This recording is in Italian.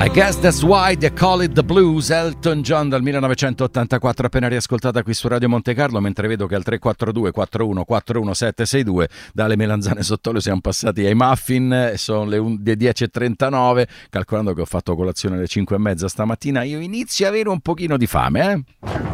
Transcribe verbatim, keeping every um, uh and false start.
I guess that's why they call it the blues. Elton John dal millenovecentottantaquattro, appena riascoltata qui su Radio Monte Carlo, mentre vedo che al tre quattro due quattro uno quattro uno sette sei due dalle melanzane sott'olio siamo passati ai muffin. Sono le dieci e trentanove, calcolando che ho fatto colazione alle cinque e mezza stamattina, io inizio a avere un pochino di fame, eh?